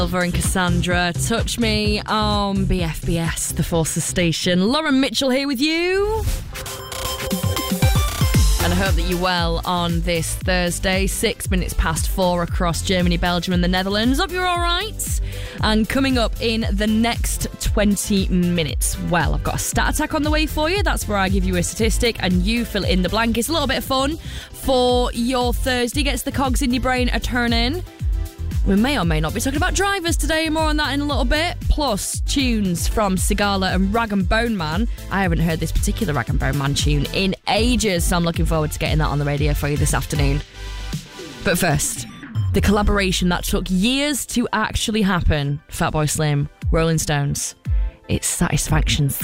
Silver and Cassandra, Touch Me on BFBS, the Forces Station. Lauren Mitchell here with you. And I hope that you're well on this Thursday, 6 minutes past 4 across Germany, Belgium and the Netherlands. Hope you're all right. And coming up in the next 20 minutes, well, I've got a stat attack on the way for you. That's where I give you a statistic and you fill in the blank. It's a little bit of fun for your Thursday. Gets the cogs in your brain a turning. We may or may not be talking about drivers today. More on that in a little bit. Plus, tunes from Sigala and Rag and Bone Man. I haven't heard this particular Rag and Bone Man tune in ages, so I'm looking forward to getting that on the radio for you this afternoon. But first, the collaboration that took years to actually happen. Fatboy Slim, Rolling Stones. It's Satisfaction.